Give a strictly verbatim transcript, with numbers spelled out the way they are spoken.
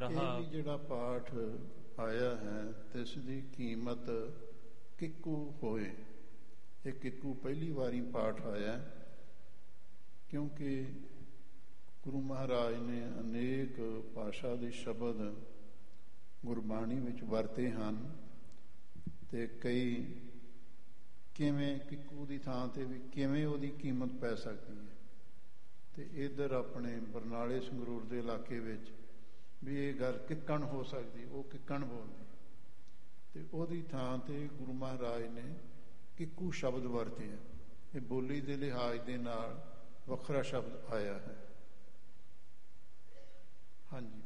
ਰਹਾ। ਇਹ ਜਿਹੜਾ ਪਾਠ ਆਇਆ ਹੈ ਤਿਸ ਦੀ ਕੀਮਤ ਕਿੱਕੂ ਹੋਏ। ਇਹ ਕਿੱਕੂ ਪਹਿਲੀ ਵਾਰੀ ਪਾਠ ਆਇਆ, ਕਿਉਂਕਿ ਗੁਰੂ ਮਹਾਰਾਜ ਨੇ ਅਨੇਕ ਭਾਸ਼ਾ ਦੇ ਸ਼ਬਦ ਗੁਰਬਾਣੀ ਵਿੱਚ ਵਰਤੇ ਹਨ, ਅਤੇ ਕਈ ਕਿਵੇਂ ਕਿੱਕੂ ਦੀ ਥਾਂ 'ਤੇ ਵੀ ਕਿਵੇਂ ਉਹਦੀ ਕੀਮਤ ਪੈ ਸਕਦੀ ਹੈ। ਅਤੇ ਇੱਧਰ ਆਪਣੇ ਬਰਨਾਲੇ ਸੰਗਰੂਰ ਦੇ ਇਲਾਕੇ ਵਿੱਚ ਵੀ ਇਹ ਗੱਲ ਕਿੱਕਣ ਹੋ ਸਕਦੀ, ਉਹ ਕਿੱਕਣ ਬੋਲਦੀ, ਅਤੇ ਉਹਦੀ ਥਾਂ 'ਤੇ ਗੁਰੂ ਮਹਾਰਾਜ ਨੇ ਕਿੱਕੂ ਸ਼ਬਦ ਵਰਤੇ ਹੈ। ਇਹ ਬੋਲੀ ਦੇ ਲਿਹਾਜ਼ ਦੇ ਨਾਲ ਵੱਖਰਾ ਸ਼ਬਦ ਆਇਆ ਹੈ। ਹਾਂਜੀ।